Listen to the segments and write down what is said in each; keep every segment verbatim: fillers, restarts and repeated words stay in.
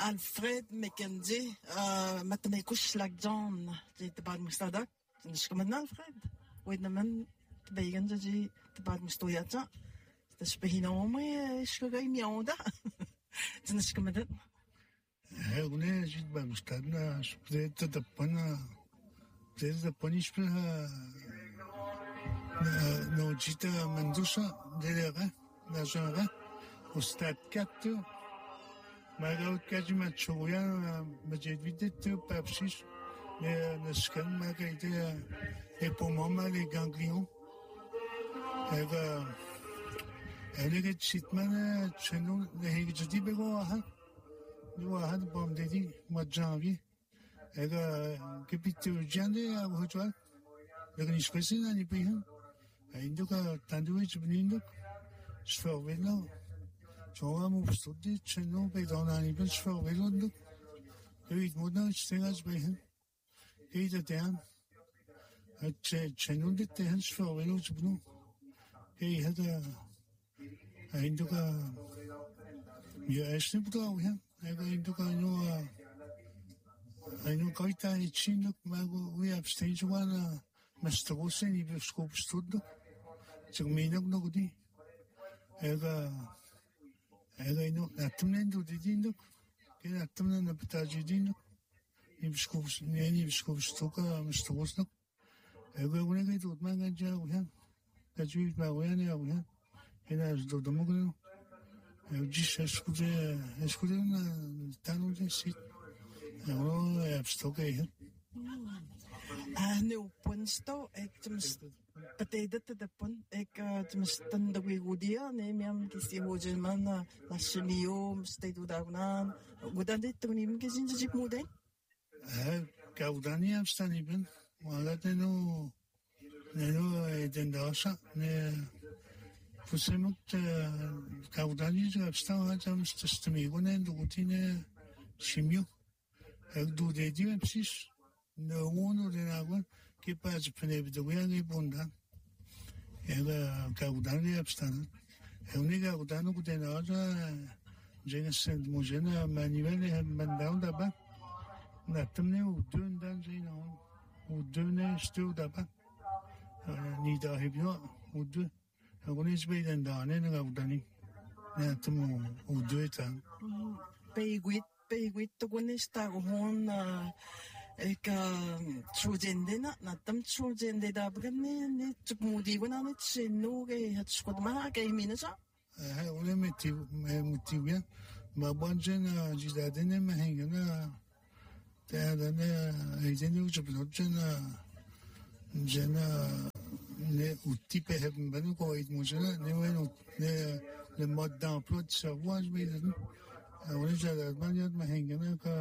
Alfred Mackenzie, uh, matanikus lag John, die te bad mustadak, nishkaman Alfred. Wait naman, tabayan sa di te bad mustoyatsa. Tas pahinaw mo eh, shkagay miyawda. Nishkaman dat. Hey, une jit bad mustad na, spre te tapan na, spre te tapan ispre ha, no jita mandusa, delera, na genre, ustad kattu. Magaut kaji machoya majedvidet papsis le scan magaite et pour moi les ganglions ega elige chitman chenu le hijdi bego aha du aha bom dedi ma janvier ega kepitu jande avutwa lekin iskesina ni pihan induka tanduich bninduk sforvelo 저가 뭐 스토디 채널 배도나니 변수가 외로운데 여기 모든 시대가 지금 이제 대한 제 채널에 대한 수가 외로우지bunu 이 하다 인도가 예스부터 그냥 내가 인도가 아니와 아니와 거의 다 친구 말고 우리 앞스테이지 와나 마스터고스니 비스코프 스토드 지금 미역도 그디 애가 애가 이노 나트면도 디딘도 그 나트면 나타지딘도 임스코스 네니 임스코스 토카 임스코스 애가 그네가 또 만간자 그냥 가지고 마고야냐 그냥 해나도 도모고 지시 스쿠제 스쿠제는 단우제 시 어 앱스토케 Ah, nu punsto ek tums pateda te pun ek tums tanda gudia ne miam kisi hoje man la chemio stay do dagnan gudan det tunim kesin jip muden eh kaudani amstani ben wala teno neno edendasa ne fusemut kaudani amsta hajam stami gonen dugutine chemio ek do dedi psis no uno de agua que pasa pene de guiangi bunda ela caudani abstana é única caudano que tem hoje já sendo mojena manivele mandão da ba na também o dono da gente o dono estou da ba ni da hebio o do agora isso bem da né na caudani na tamo o doeta peiguit peiguit to quando está com eka chujendena na tam chujende da bgamne ne chmudi gona ne chenu ge hatskod ma ge minasa eh ole meti motivia ma bonjena jidadene ma hengena ta dane ejenu chbnotjena jena ne utipe hebben banu ko it mojena ne wen ne le mode d'emploi de savoir mais ole jada maniat ma hengena ka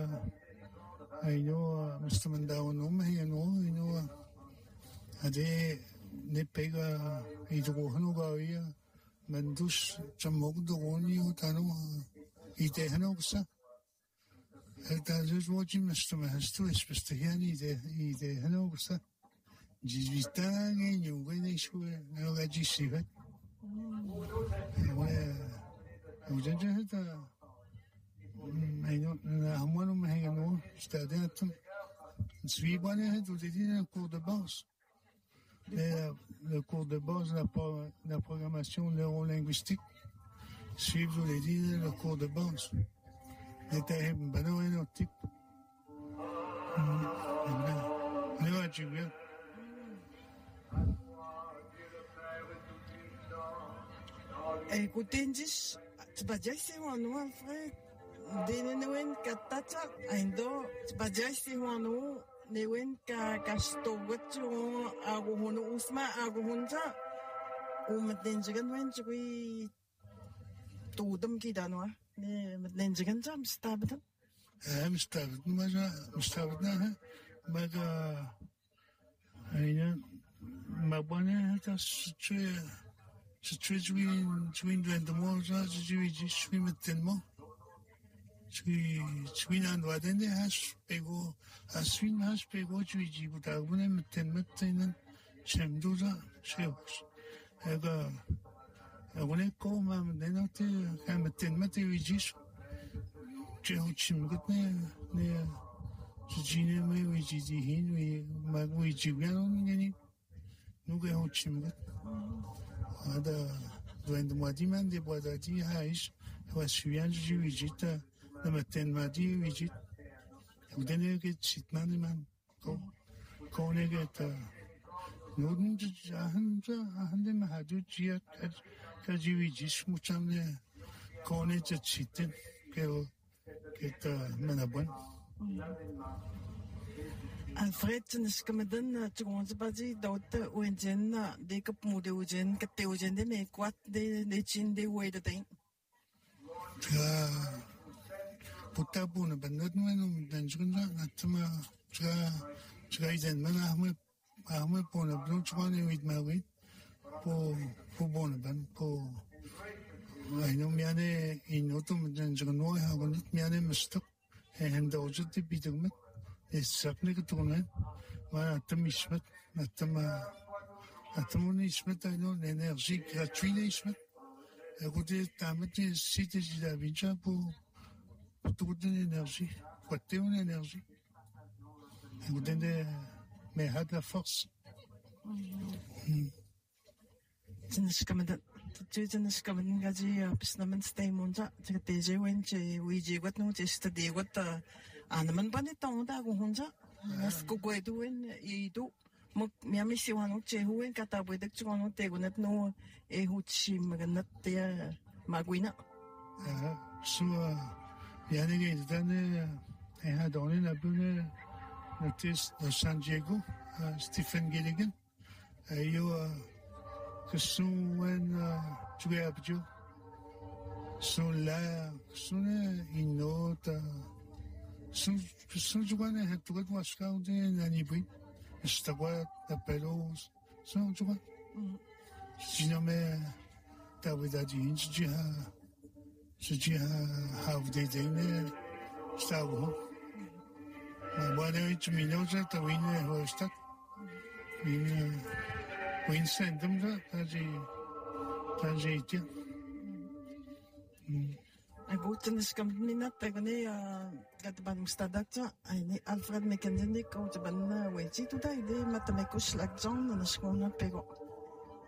أينو مستمن داونهم هي نو أينو هذه نبيغا يدعو هنوغاوية مندوش جمعك دعوني وتانو يدهنو بسا هذا زوجي مستمن هستو اسبستهيان يدهنو بسا جيزبيتان ينوغي نيشوه نوغا جيسيبت وجنجه هذا Aïno, moi, nous m'aïno, c'est-à-dire, suivant les tout est un cours de base. Le cours de base, la, la programmation neurolinguistique, suivre les dit le cours de base. L'état bano et notre type. Nous, tu veux. Écoutez, tu vas dire, c'est moi, nous, Alfred. Dene newen katata aindo bajai si hono newen ka kastogat jo ago hono usma ago hunja umatlenjigan wen jui tudum kidanwa ne matlenjigan jam stabdan eh mstabd maja mstabdna maga aina mabane ta sche sche jui jui ndendo mo ja jui jui metelmo Chui chui nan wadende has pego aswin has pego chui jibuta gune meten meten chemduza sheos ega agune ko ma nenote kam meten meten wijis 这好亲个呢，那是今年没为自己hin为嘛为自己样个呢，如果好亲个，啊的，when the madi man de boda di hais, was suyan ji vijita, na maten madi vijit, udene ke chitman man ko ko ne ke ta, nodun ji ahan ja ahan de mahadu ji ka ka ji vijis muchamne ko ne je chiten ke ke ta manabon. Alfred niskameden chungonza baji dauta uenjen de kap mude ujen katte ujen de me kwat de de chin de we de ting. Ja, puta buna banat men dan junda natma ja ja izen man ahme ahme pona blu chwane wit ma wit po po bona ban po ai no miane in otum dan junda ha bonit miane mistok en dojet de bidugmet السكنة كتقولين ما أتم يسمت أتم أتمون يسمت أيضا الإنرجي gratuit يسمت أقول تعمد السيت جدا بيجا بو بتقول الإنرجي قتيون الإنرجي أقول ده ما هذا فرص تنش كمان تجي تنش كمان قاعد بس نمن ستيمونجا تكتيجي وين تي ويجي قط نو تستدي قط أنا من بني توندا كونجا ناس كوكويدوين يدو مك ميامي سيوانو تشيهوين كتابويدك تشونو تيغونت نو إيهوتشي مغنت تيا ماغوينا. آه سوا يعني كيدان إيه دوني نبونه نتيس لوسان دييغو ستيفن جيليغن أيوة كسوين جوي أبجو سون لا سون إنوتا Sunt sunt jugane hatugat wascau de nanibui. Estagua da pelos. Sunt juga. Sinome da vidade inji ha. Siji ha have de de ne stago. Ma bane ich minoza ta wine hostat. Wine wine sendem da taji taji tia. أقول تنسكم مننا تغني كتبان مستدقة يعني ألفريد ميكندينيك أو تبان ويجي تودا إذا ما تمكوش لك جون نشكونا بيرو